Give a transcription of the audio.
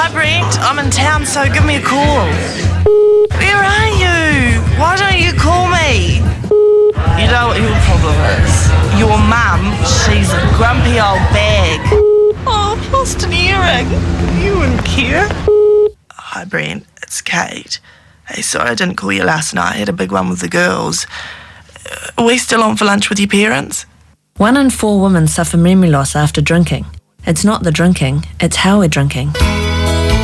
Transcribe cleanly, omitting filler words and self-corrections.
Hi Brent, I'm in town, so give me a call. Where are you? Why don't you call me? You know what your problem is? Your mum, she's a grumpy old bag. Oh, I've lost an earring. You wouldn't care. Hi Brent, it's Kate. Hey, sorry I didn't call you last night. I had a big one with the girls. Are we still on for lunch with your parents? 1 in 4 women suffer memory loss after drinking. It's not the drinking, it's how we're drinking.